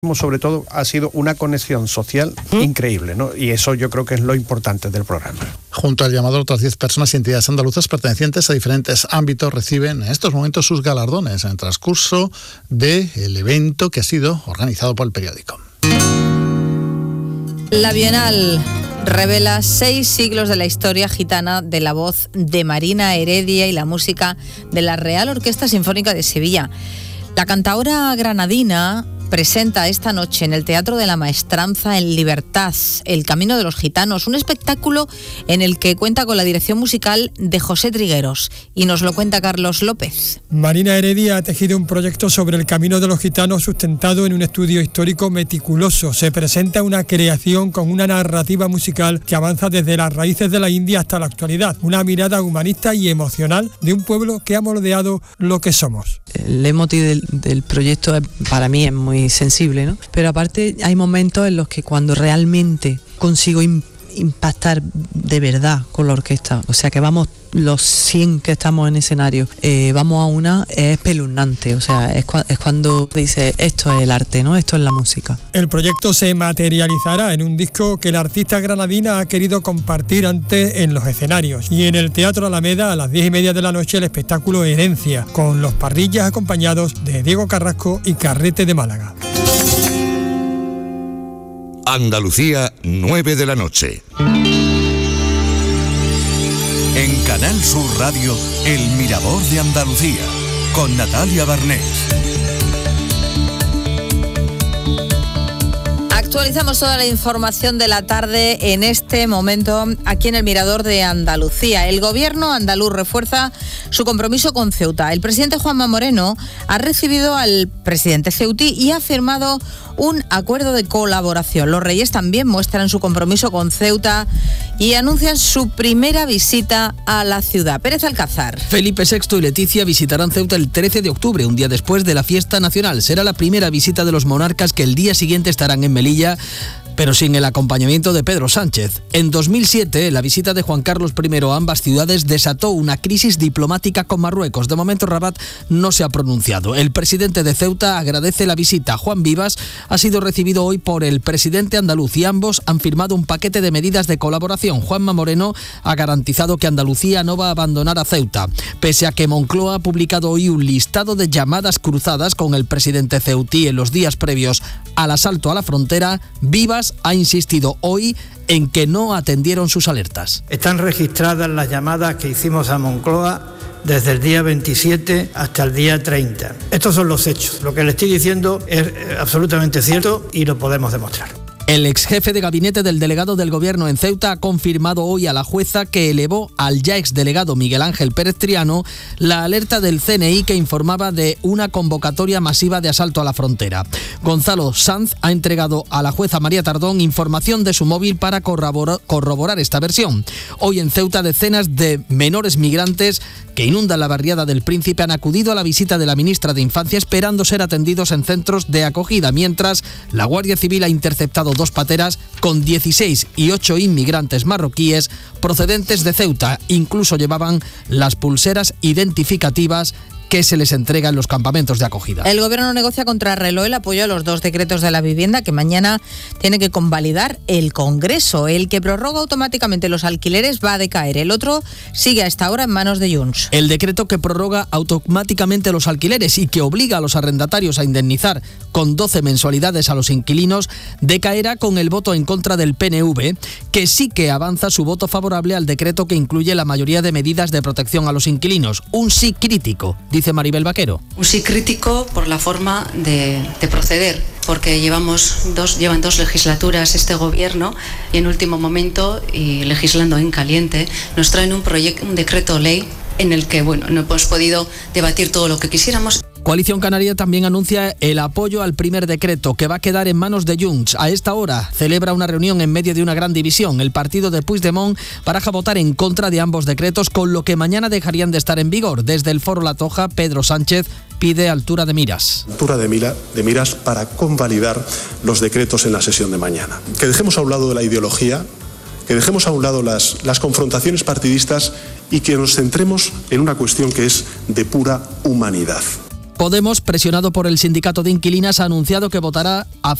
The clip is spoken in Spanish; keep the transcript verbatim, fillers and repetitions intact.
Sobre todo ha sido una conexión social ¿Mm? increíble, ¿no? Y eso yo creo que es lo importante del programa. Junto al llamador, otras diez personas y entidades andaluzas pertenecientes a diferentes ámbitos reciben en estos momentos sus galardones en el transcurso del evento que ha sido organizado por el periódico. La Bienal revela seis siglos de la historia gitana de la voz de Marina Heredia y la música de la Real Orquesta Sinfónica de Sevilla. La cantaora granadina presenta esta noche en el Teatro de la Maestranza en Libertad, El Camino de los Gitanos, un espectáculo en el que cuenta con la dirección musical de José Trigueros, y nos lo cuenta Carlos López. Marina Heredia ha tejido un proyecto sobre el Camino de los Gitanos sustentado en un estudio histórico meticuloso. Se presenta una creación con una narrativa musical que avanza desde las raíces de la India hasta la actualidad, una mirada humanista y emocional de un pueblo que ha moldeado lo que somos. El leitmotiv del, del proyecto para mí es muy sensible, ¿no? Pero aparte hay momentos en los que cuando realmente consigo im- impactar de verdad con la orquesta, o sea que vamos los cien que estamos en escenario, eh, vamos a una, es espeluznante, o sea, es, cu- es cuando dice esto es el arte, ¿no? Esto es la música. El proyecto se materializará en un disco que la artista granadina ha querido compartir antes en los escenarios, y en el Teatro Alameda a las diez y media de la noche el espectáculo Herencia, con los Parrillas acompañados de Diego Carrasco y Carrete de Málaga. Andalucía, nueve de la noche. En Canal Sur Radio, El Mirador de Andalucía, con Natalia Barnés. Actualizamos toda la información de la tarde en este momento aquí en el Mirador de Andalucía. El gobierno andaluz refuerza su compromiso con Ceuta. El presidente Juanma Moreno ha recibido al presidente ceutí y ha firmado un acuerdo de colaboración. Los reyes también muestran su compromiso con Ceuta y anuncian su primera visita a la ciudad. Pérez Alcázar. Felipe sexto y Leticia visitarán Ceuta el trece de octubre, un día después de la fiesta nacional. Será la primera visita de los monarcas, que el día siguiente estarán en Melilla, pero sin el acompañamiento de Pedro Sánchez. En dos mil siete, la visita de Juan Carlos primero a ambas ciudades desató una crisis diplomática con Marruecos. De momento, Rabat no se ha pronunciado. El presidente de Ceuta agradece la visita. Juan Vivas ha sido recibido hoy por el presidente andaluz y ambos han firmado un paquete de medidas de colaboración. Juanma Moreno ha garantizado que Andalucía no va a abandonar a Ceuta, pese a que Moncloa ha publicado hoy un listado de llamadas cruzadas con el presidente ceutí en los días previos al asalto a la frontera. Vivas ha insistido hoy en que no atendieron sus alertas. Están registradas las llamadas que hicimos a Moncloa desde el día veintisiete hasta el día treinta. Estos son los hechos. Lo que le estoy diciendo es absolutamente cierto y lo podemos demostrar. El ex jefe de gabinete del delegado del gobierno en Ceuta ha confirmado hoy a la jueza que elevó al ya ex delegado Miguel Ángel Pérez Triano la alerta del C N I que informaba de una convocatoria masiva de asalto a la frontera. Gonzalo Sanz ha entregado a la jueza María Tardón información de su móvil para corroborar, corroborar esta versión. Hoy en Ceuta, decenas de menores migrantes que inundan la barriada del Príncipe han acudido a la visita de la ministra de Infancia esperando ser atendidos en centros de acogida, mientras la Guardia Civil ha interceptado dos pateras con dieciséis y ocho inmigrantes marroquíes procedentes de Ceuta. Incluso llevaban las pulseras identificativas que se les entrega en los campamentos de acogida. El gobierno negocia contra reloj el apoyo a los dos decretos de la vivienda que mañana tiene que convalidar el Congreso. El que prorroga automáticamente los alquileres va a decaer. El otro sigue a esta hora en manos de Junts. El decreto que prorroga automáticamente los alquileres y que obliga a los arrendatarios a indemnizar con doce mensualidades a los inquilinos decaerá con el voto en contra del P N V, que sí que avanza su voto favorable al decreto que incluye la mayoría de medidas de protección a los inquilinos. Un sí crítico, dice Maribel Vaquero. Un sí crítico por la forma de, de proceder, porque llevamos dos, llevan dos legislaturas este gobierno y en último momento, y legislando en caliente, nos traen un proyecto, un decreto ley en el que, bueno, no hemos podido debatir todo lo que quisiéramos. Coalición Canaria también anuncia el apoyo al primer decreto, que va a quedar en manos de Junts. A esta hora celebra una reunión en medio de una gran división. El partido de Puigdemont baraja votar en contra de ambos decretos, con lo que mañana dejarían de estar en vigor. Desde el Foro La Toja, Pedro Sánchez pide altura de miras. Altura de, mira, de miras para convalidar los decretos en la sesión de mañana. Que dejemos a un lado de la ideología, que dejemos a un lado las, las confrontaciones partidistas y que nos centremos en una cuestión que es de pura humanidad. Podemos, presionado por el sindicato de inquilinas, ha anunciado que votará a